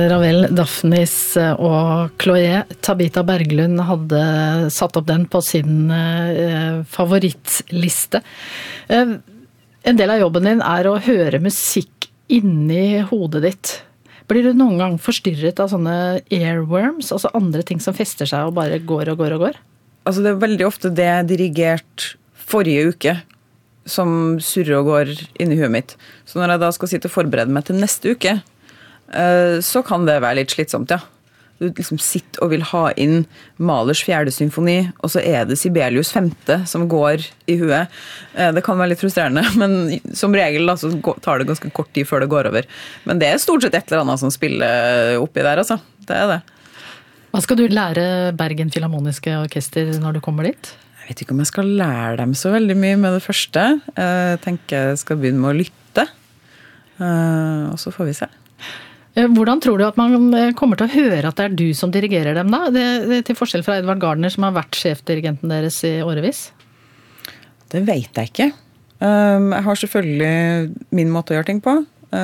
Ravel, Daphnis og Chloé. Tabita Berglund hadde satt opp den på sin favorittliste. En del av jobben din å høre musikk inni hodet ditt. Blir du noen gang forstyrret av sånne airworms, altså andre ting som fester seg og bare går og går og går? Altså det veldig ofte det jeg dirigert forrige uke som surrer og går inn i huet mitt. Så når jeg da skal sitte og forberede meg til neste uke, så kan det være litt slitsomt, ja. Du liksom sitter og vil ha inn Mahlers 4. symfoni, og så det Sibelius 5. som går i huet. Det kan være litt frustrerende, men som regel da, så tar det ganske kort tid før det går over. Men det stort sett et eller annet som spiller oppi der, altså. Det det. Hva skal du lære Bergen Filharmoniske Orkester når du kommer dit? Jeg vet ikke om jeg skal lære dem så veldig mye med det første. Jeg tenker jeg skal begynne med å lytte, og så får vi se. Hvordan tror du at man kommer til å høre at det du som dirigerer dem da? Det til forskjell fra Edvard Gardner som har vært sjefdirigenten deres i årevis? Det vet jeg ikke. Jeg har selvfølgelig min måte å gjøre ting på.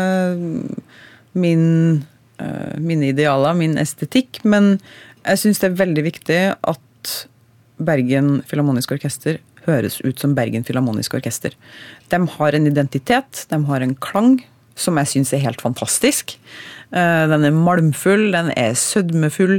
Mine idealer, min estetikk. Men jeg synes det veldig viktig at Bergen Filharmoniske Orkester høres ut som Bergen Filharmoniske Orkester. De har en identitet, de har en klang som jeg synes helt fantastisk. Den malmfull, den sødmefull,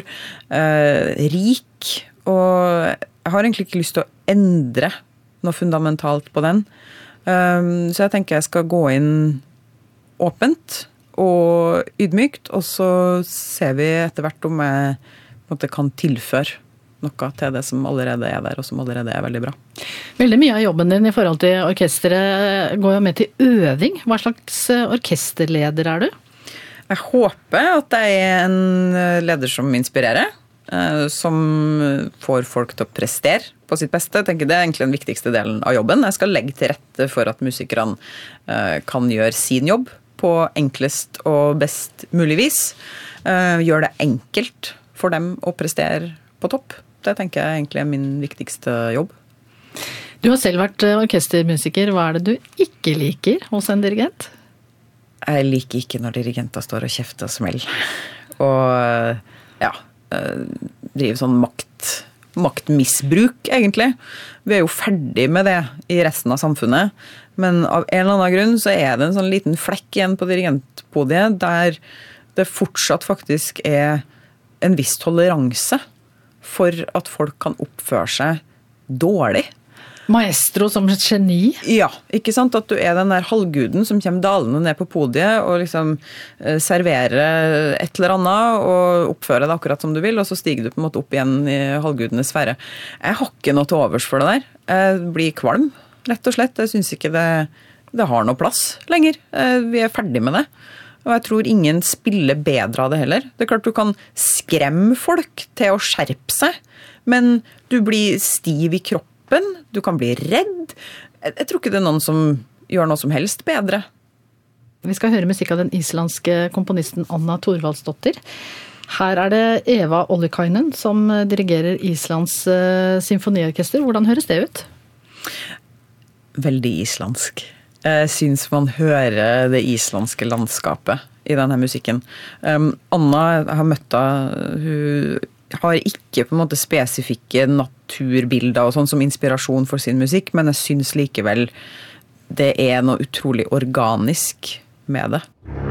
rik, og jeg har egentlig ikke lyst til å endre noe fundamentalt på den. Så jeg tenker jeg skal gå inn åpent og ydmykt, og så ser vi etter hvert om jeg på en måte kan tilføre noe til det som allerede der, og som allerede veldig bra. Veldig mye av jobben din i forhold til orkestret går jo med til øving. Hva slags orkesterleder du? Jeg håper at jeg en leder som inspirerer, som får folk til å prestere på sitt beste. Jeg tenker det egentlig den viktigste delen av jobben. Jeg skal legge til rette for at musikerne kan gjøre sin jobb på enklest og best mulig vis. Gjør det enkelt for dem å prestere på topp. Det tenker jeg egentlig min viktigste jobb. Du har selv vært orkestermusiker. Hva det du ikke liker hos en dirigent? Jeg liker ikke når dirigenter står og kjefter og smell. Og ja, driver sånn maktmisbruk, egentlig. Vi jo ferdig med det i resten av samfunnet. Men av en eller annen grunn så det en sånn liten flekk igjen på dirigentpodiet, der det fortsatt faktisk en viss toleranse for at folk kan oppføre seg dårlig. Maestro som et geni? Ja, ikke sant? At du den der halvguden som kommer dalende ned på podiet og liksom serverer et eller annet og oppfører det akkurat som du vil, og så stiger du på en måte opp igjen i halvgudenes sfære. Jeg har ikke noe til overs for det der. Jeg blir kvalm, rett og slett. Jeg synes ikke det har noe plass lenger. Vi ferdig med det. Og jeg tror ingen spiller bedre av det heller. Det klart du kan skremme folk til å skjerpe seg, men du blir stiv i kroppen, du kan bli redd. Jeg tror ikke det noen som gjør noe som helst bedre. Vi skal høre musikk av den islandske komponisten Anna Thorvaldsdottir. Her det Eva Ollikainen som dirigerer Islands symfoniorkester. Hvordan høres det ut? Veldig islandsk. Jeg synes man hører det islandske landskapet i denne musikken. Anna, jeg har møtt henne, hun har ikke på en måte spesifikke naturbilder og sånn som inspirasjon for sin musikk, men jeg synes likevel det noe utrolig organisk med det.